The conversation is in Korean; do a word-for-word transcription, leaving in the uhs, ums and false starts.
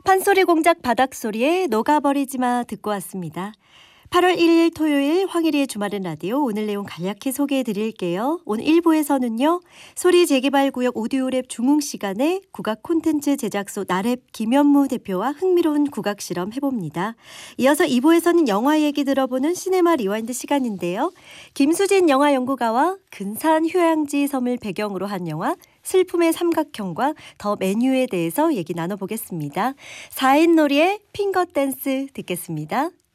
판소리 공작 바닥소리에 녹아버리지 마 듣고 왔습니다. 팔월 일일 토요일 황일희의 주말엔 라디오, 오늘 내용 간략히 소개해 드릴게요. 오늘 일 부에서는요. 소리 재개발 구역 오디오랩 중흥 시간에 국악 콘텐츠 제작소 나랩 김현무 대표와 흥미로운 국악 실험 해봅니다. 이어서 이 부에서는 영화 얘기 들어보는 시네마 리와인드 시간인데요. 김수진 영화연구가와 근사한 휴양지 섬을 배경으로 한 영화 슬픔의 삼각형과 더 메뉴에 대해서 얘기 나눠보겠습니다. 사 인 놀이의 핑거 댄스 듣겠습니다.